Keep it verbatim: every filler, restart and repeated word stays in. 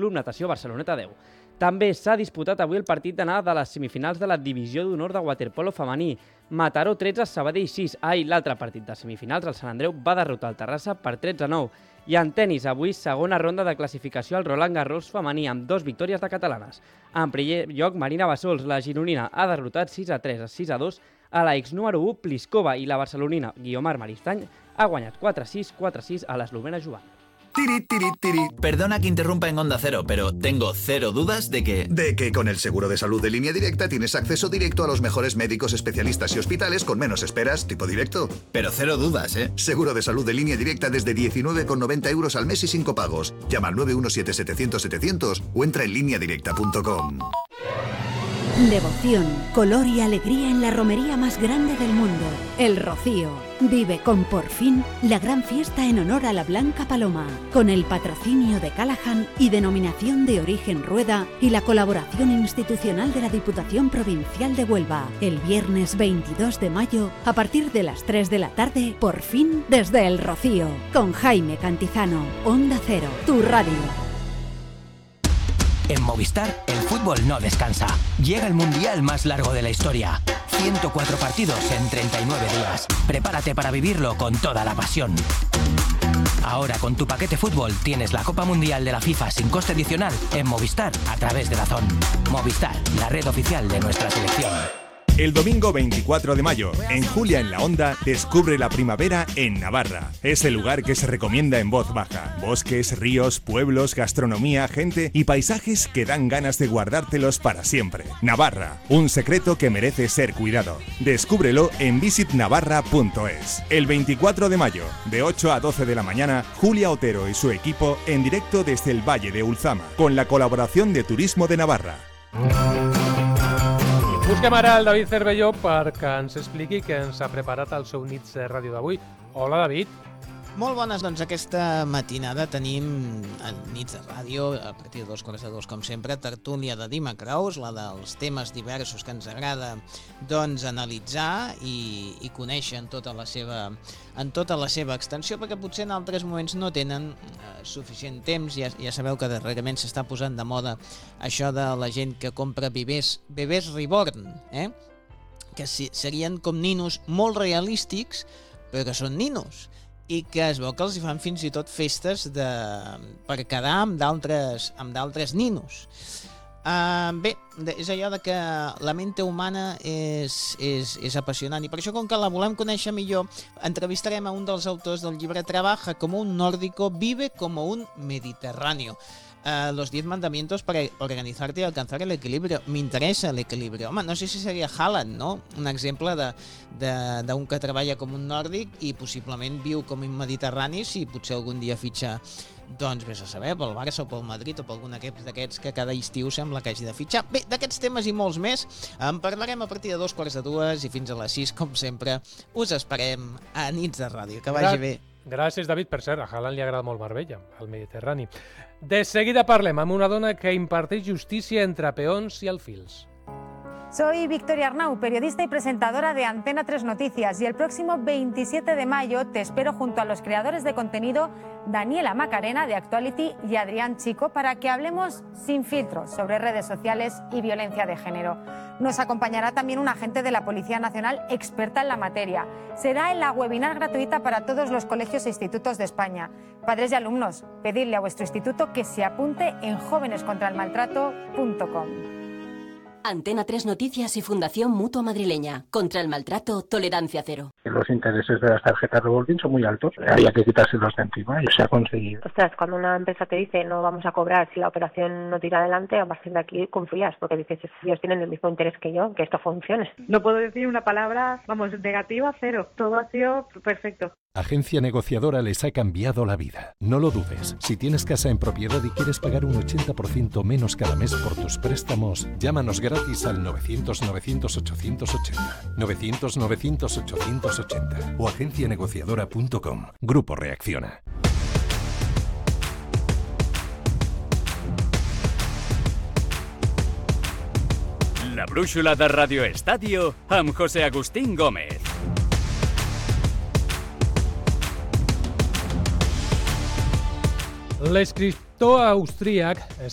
Club Natació Barceloneta deu. També s'ha disputat avui el partit d'anada de les semifinals de la Divisió d'Honor de waterpolo femení. Mataró tretze, Sabadell sis. Ahir l'altre partit de semifinals, el Sant Andreu va derrotar el Terrassa per tretze a nou. I en tenis, avui segona ronda de classificació al Roland Garros femení amb dos victòries de catalanes. En primer lloc, Marina Bassols, la gironina, ha derrotat sis a tres a sis a dos a la ex número u Pliskova i la barcelonina Guiomar Maristany ha guanyat quatre a sis, quatre a sis a l'eslovena Joan. Tiri, tiri, tiri. Perdona que interrumpa en Onda Cero, pero tengo cero dudas de que... De que con el seguro de salud de Línea Directa tienes acceso directo a los mejores médicos, especialistas y hospitales con menos esperas, tipo directo. Pero cero dudas, ¿eh? Seguro de salud de Línea Directa desde diecinueve con noventa euros al mes y sin copagos. Llama al nueve uno siete setecientos setecientos o entra en línea directa punto com. Devoción, color y alegría en la romería más grande del mundo, El Rocío. Vive con Por Fin la gran fiesta en honor a la Blanca Paloma, con el patrocinio de Callahan y denominación de origen Rueda y la colaboración institucional de la Diputación Provincial de Huelva. El viernes veintidós de mayo, a partir de las tres de la tarde, Por Fin desde El Rocío, con Jaime Cantizano, Onda Cero, tu radio. En Movistar, el fútbol no descansa. Llega el mundial más largo de la historia. ciento cuatro partidos en treinta y nueve días. Prepárate para vivirlo con toda la pasión. Ahora con tu paquete fútbol tienes la Copa Mundial de la FIFA sin coste adicional en Movistar a través de Dazón. Movistar, la red oficial de nuestra selección. El domingo veinticuatro de mayo, en Julia en la Onda, descubre la primavera en Navarra. Es el lugar que se recomienda en voz baja. Bosques, ríos, pueblos, gastronomía, gente y paisajes que dan ganas de guardártelos para siempre. Navarra, un secreto que merece ser cuidado. Descúbrelo en visit navarra punto es. El veinticuatro de mayo, de ocho a doce de la mañana, Julia Otero y su equipo en directo desde el Valle de Ulzama, con la colaboración de Turismo de Navarra. Busquem ara el David Cervelló perquè ens expliqui què ens ha preparat el seu Nits de Ràdio d'avui. Hola, David. Molt bones, doncs aquesta matinada tenim en Nits de Ràdio, a partir de dos quarts de dos, com sempre, tertúlia de Dima Kraus, la dels temes diversos que ens agrada doncs, analitzar i, i conèixer en tota la seva en tota la seva extensió, perquè potser en altres moments no tenen eh, suficient temps. Ja, ja sabeu que darrerament s'està posant de moda això de la gent que compra bebès, bebès reborn, eh? que si, serien com ninos molt realístics, però que són ninos, i que es veu que els hi fan fins i tot festes de, per quedar amb d'altres amb d'altres ninos. Uh, bé, és allò de que la mente humana és, és, és apassionant, i per això, com que la volem conèixer millor, entrevistarem a un dels autors del llibre Trabaja como un nórdico, vive como un mediterráneo. Uh, los diez mandamientos para organizarte y alcanzar el equilibrio. M'interessa l'equilibri. Home, no sé si seria Haaland, no? Un exemple d'un que treballa com un nòrdic i possiblement viu com un mediterrani, si potser algun dia fitxa, doncs vés a saber, pel Barça o pel Madrid o per algun equip d'aquests que cada estiu sembla que hagi de fitxar. Bé, d'aquests temes i molts més en parlarem a partir de dos quarts de dues i fins a les sis, com sempre, us esperem a Nits de Ràdio. Que vagi bé. Gràcies, David. Per cert, a Haaland li agrada molt Marbella, al Mediterrani. De seguida parlem amb una dona que imparteix justícia entre peons i alfils. Soy Victoria Arnau, periodista y presentadora de Antena tres Noticias, y el próximo veintisiete de mayo te espero junto a los creadores de contenido Daniela Macarena de Actuality y Adrián Chico para que hablemos sin filtros sobre redes sociales y violencia de género. Nos acompañará también un agente de la Policía Nacional experta en la materia. Será en la webinar gratuita para todos los colegios e institutos de España. Padres y alumnos, pedidle a vuestro instituto que se apunte en jóvenes contra el maltrato punto com. Antena tres Noticias y Fundación Mutua Madrileña. Contra el maltrato, tolerancia cero. Los intereses de las tarjetas revolving son muy altos. Había que quitárselos de encima y se ha conseguido. Ostras, cuando una empresa te dice no vamos a cobrar si la operación no tira adelante, a partir de aquí confías, porque dices, ellos tienen el mismo interés que yo, que esto funcione. No puedo decir una palabra, vamos, negativa, cero. Todo ha sido perfecto. Agencia Negociadora les ha cambiado la vida. No lo dudes. Si tienes casa en propiedad y quieres pagar un ochenta por ciento menos cada mes por tus préstamos, llámanos gratis al novecientos novecientos ochocientos ochenta, novecientos novecientos ochocientos ochenta o agencia negociadora punto com. Grupo Reacciona. La brúixola de Radio Estadio amb José Agustín Gómez. L'escriptor austríac